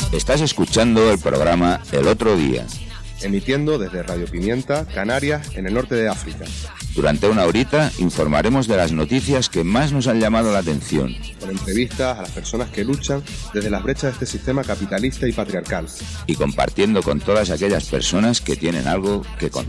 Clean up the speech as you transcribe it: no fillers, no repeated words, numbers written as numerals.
Estás escuchando el programa El Otro Día, emitiendo desde Radio Pimienta, Canarias, en el norte de África. Durante una horita informaremos de las noticias que más nos han llamado la atención, con entrevistas a las personas que luchan desde las brechas de este sistema capitalista y patriarcal, y compartiendo con todas aquellas personas que tienen algo que contar.